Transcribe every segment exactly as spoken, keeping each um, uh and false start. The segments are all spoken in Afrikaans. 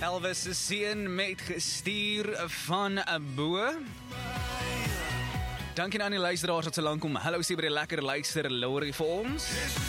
Elvis se seun met gestuur van 'n bo. Dankie aan die luisteraars wat so lank kom. Hallo, sê by die lekker luister Laurie vir ons.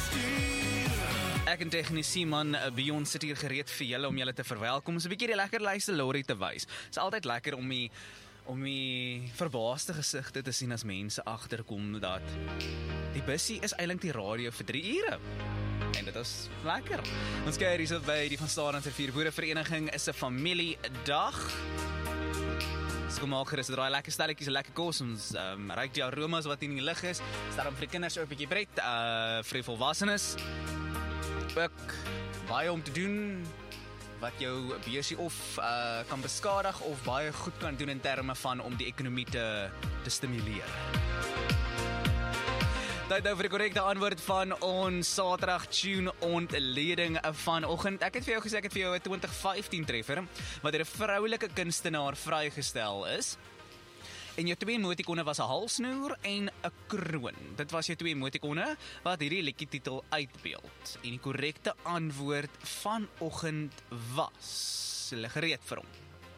Ek en tegnisie man Beyond sit hier gereed vir julle om julle te verwelkom. So 'n bietjie die lekker luister Laurie te wys. Dit is altyd lekker om die om die verbaasde gesigte te sien as mense agterkom dat die bussie is eintlik die radio vir drie ure. En dit is lekker. Ons kyk hier so by die Van Staden se Vierboerevereniging is 'n familiedag. Skoonmaker is draai lekker stelletjies, lekker kos. Ons um, ruik die aromas wat in die lug is. Staan vir die kinders ook 'n bietjie pret, uh vir die volwassenes. Ook baie om te doen wat jou beursie of uh, kan beskadig of baie goed kan doen in terme van om die ekonomie te, te stimuleer. Tyd nou vir die korrekte antwoord van ons Saterdag tune ontleding vanoggend. Ek het vir jou gesê ek het vir jou 'n twintig vyftien treffer wat deur 'n vroulike kunstenaar vrygestel is. En jou twee emotikone was 'n halsnoer en 'n kroon. Dit was jou twee emotikone wat hierdie liedjie titel uitbeeld. En die korrekte antwoord vanoggend was, hulle gereed vir hom.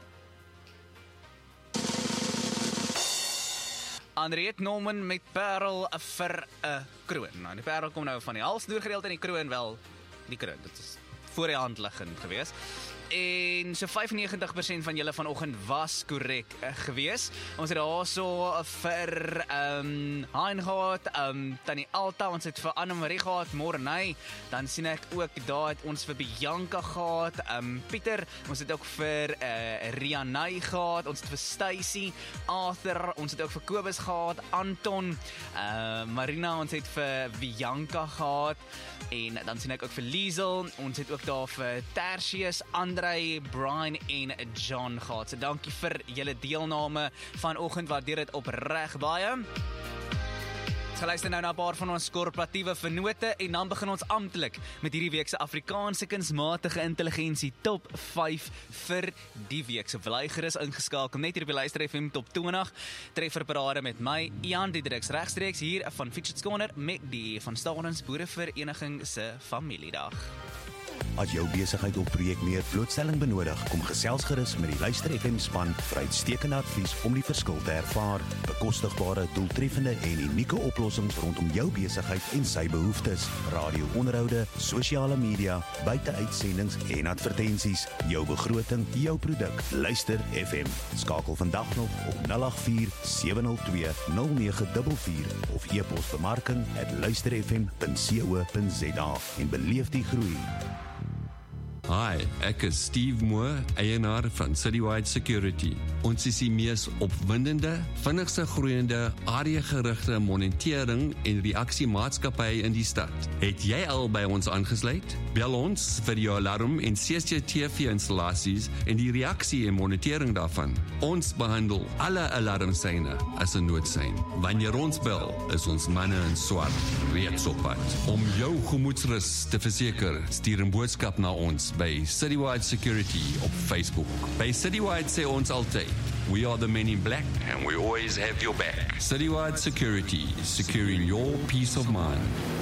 Andriet Norman met Parel vir 'n kroon. Nou, die Parel kom nou van die halsnoer gedeelte en die kroon wel, die kroon. Dit is voor die hand liggend gewees. En so vyfennegentig persent van julle vanoggend was korrek uh, gewees. Ons het daarso vir um, Hein gehad, um, Tannie Alta, ons het vir Anne-Marie gehad, Morney, dan sien ek ook daar het ons vir Bianca gehad, um, Pieter, ons het ook vir uh, Rianay gehad, ons het vir Stacy, Arthur, ons het ook vir Kobus gehad, Anton, uh, Marina, ons het vir Bianca gehad, en dan sien ek ook vir Liesel, ons het ook daar vir Tertius, Andrei, Brian en John gehad. So dankie vir julle deelname vanoggend, waardeer dit opreg baie. Ons gaan luister nou na 'n paar van ons korporatiewe vennote en dan begin ons amptelik met hierdie week se Afrikaanse kunsmatige intelligensie top vyf vir die week. So bly gerus ingeskakel net hier op die Luister F M top twintig. Trefferparade met my Ian Diedriks regstreeks hier van Fidget Corner met die Van Staden Boerevereniging se familiedag. As jou besigheid of projek meer blootstelling benodig, kom gesels gerus met die Luister F M span vir uitstekende advies om die verskil te ervaar. Bekostigbare, doeltreffende en unieke oplossings rondom jou besigheid en sy behoeftes. Radio-onderhoude, sosiale media, buiteuitsendings en advertensies. Jou begroting, jou produk. Luister F M. Skakel vandag nog op nul agt vier sewe nul twee nul nege vier vier of e-pos bemarking at luisterfm punt co punt za en beleef die groei. Hi, ek is Steve Moore, eienaar van Citywide Security. Ons is die mees opwindende, vinnigste groeiende, areagerigte monitering en reaksiemaatskappy in die stad. Het jy al by ons aangesluit? Bel ons vir jou alarm en C C T V-installasies en die reaksie en monitering daarvan. Ons behandel alle alarmseine as 'n noodsein. Wanneer ons bel, is ons manne in swart reeds op pad. Om jou gemoedsrus te verseker, stuur 'n boodskap na ons by Citywide Security op Facebook. By Citywide sê ons altyd, we are the men in black and we always have your back. Citywide Security, securing your peace of mind.